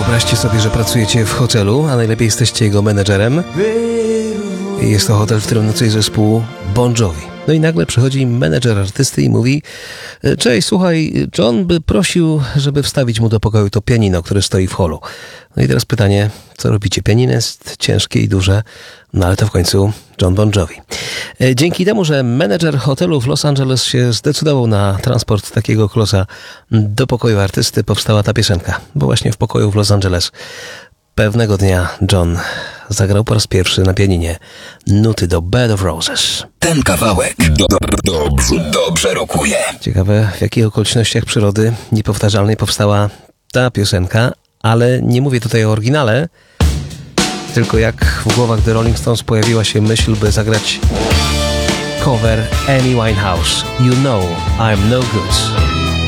Wyobraźcie sobie, że pracujecie w hotelu, a najlepiej jesteście jego menedżerem. Jest to hotel, w którym nocuje zespół Bon Jovi. No i nagle przychodzi menedżer artysty i mówi: cześć, słuchaj, John by prosił, żeby wstawić mu do pokoju to pianino, które stoi w holu. No i teraz pytanie, co robicie? Pianino jest ciężkie i duże, no ale to w końcu John Bon Jovi. Dzięki temu, że menedżer hotelu w Los Angeles się zdecydował na transport takiego klosa do pokoju artysty, powstała ta piosenka, bo właśnie w pokoju w Los Angeles pewnego dnia John zagrał po raz pierwszy na pianinie nuty do Bed of Roses. Ten kawałek dobrze rokuje. Ciekawe, w jakich okolicznościach przyrody niepowtarzalnej powstała ta piosenka, ale nie mówię tutaj o oryginale, tylko jak w głowach The Rolling Stones pojawiła się myśl, by zagrać cover Amy Winehouse, You Know I'm No Good.